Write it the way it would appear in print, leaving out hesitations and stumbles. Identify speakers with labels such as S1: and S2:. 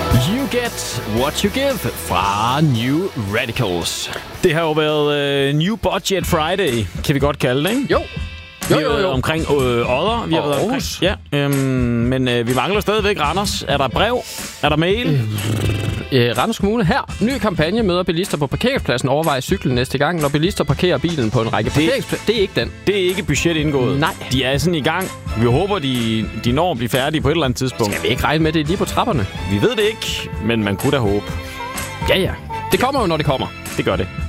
S1: You get what you give fra New Radicals. Det har jo været New Budget Friday, kan vi godt kalde det, ikke?
S2: Jo.
S1: Vi har været omkring Odder. Vi har været
S2: Aarhus.
S1: Men vi mangler stadigvæk Randers. Er der brev? Er der mail?
S2: Randers Kommune her. Ny kampagne møder bilister på parkeringspladsen. Overvej cyklen næste gang, når bilister parkerer bilen på en række parkeringspladser. Det er ikke den.
S1: Det er ikke budget indgået.
S2: Nej.
S1: De er sådan i gang. Vi håber, de når at blive færdige på et eller andet tidspunkt.
S2: Skal vi ikke regne med det lige på trapperne?
S1: Vi ved det ikke, men man kunne da håbe.
S2: Ja. Det kommer jo, når det kommer.
S1: Det gør det.